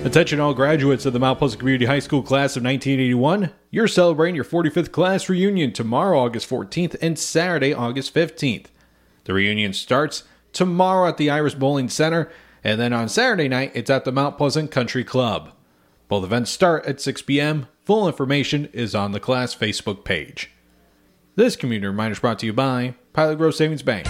Attention all graduates of the Mount Pleasant Community High School class of 1981. You're celebrating your 45th class reunion tomorrow, August 14th, and Saturday, August 15th. The reunion starts tomorrow at the Iris Bowling Center, and then on Saturday night, it's at the Mount Pleasant Country Club. Both events start at 6 p.m. Full information is on the class Facebook page. This community reminder is brought to you by Pilot Grove Savings Bank.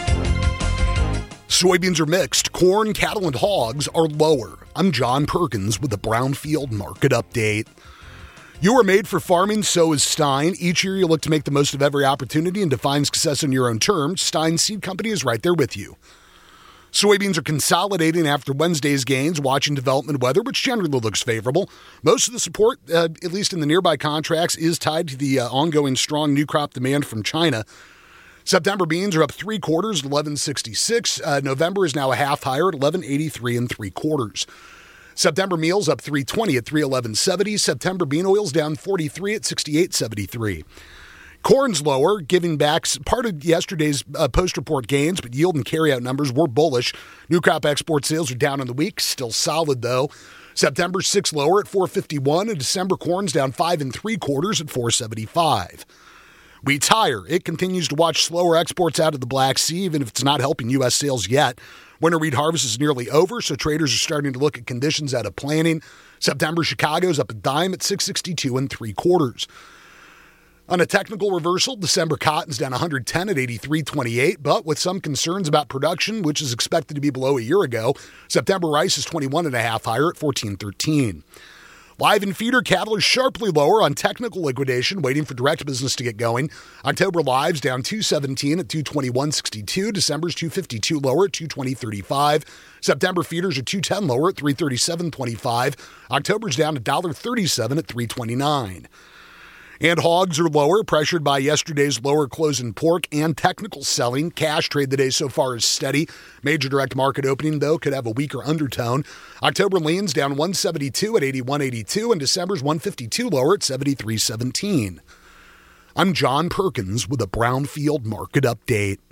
Soybeans are mixed. Corn, cattle, and hogs are lower. I'm John Perkins with the Brownfield Market Update. You are made for farming, so is Stein. Each year you look to make the most of every opportunity and define success in your own terms. Stein Seed Company is right there with you. Soybeans are consolidating after Wednesday's gains, watching development weather, which generally looks favorable. Most of the support, at least in the nearby contracts, is tied to the ongoing strong new crop demand from China. September beans are up 3/4 at 11.66. November is now a half higher at 11.83 3/4. September meals up 3.20 at 3.1170. September bean oils down 43 at 68.73. Corn's lower, giving back part of yesterday's post-report gains, but yield and carryout numbers were bullish. New crop export sales are down in the week, still solid though. September 6 lower at 4.51, and December corn's down 5 3/4 at 4.75. Wheat's higher. It continues to watch slower exports out of the Black Sea, even if it's not helping U.S. sales yet. Winter wheat harvest is nearly over, so traders are starting to look at conditions out of planning. September Chicago's up a dime at 6.62 3/4. On a technical reversal, December cotton's down 110 at 83.28, but with some concerns about production, which is expected to be below a year ago, September rice is 21.5 higher at 14.13. Live and feeder cattle are sharply lower on technical liquidation, waiting for direct business to get going. October lives down 2.17 at 221.62. December's 2.52 lower at 220.35. September feeders are 2.10 lower at 337.25. October's down $1.37 at 329. And hogs are lower, pressured by yesterday's lower close in pork and technical selling. Cash trade the day so far is steady. Major direct market opening, though, could have a weaker undertone. October leans down 172 at 81.82, and December's 152 lower at 73.17. I'm John Perkins with a Brownfield Market Update.